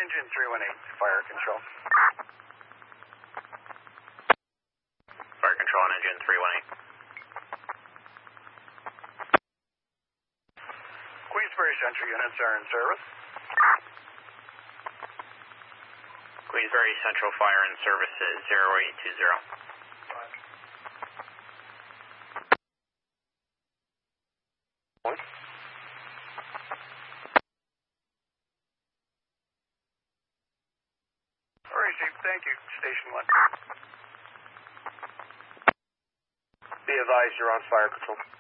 Engine 318, fire control. Fire control on engine 318. Queensbury Central units are in service. Queensbury Central Fire in service is 0820. Received, thank you, Station 1. Be advised, you're on fire control.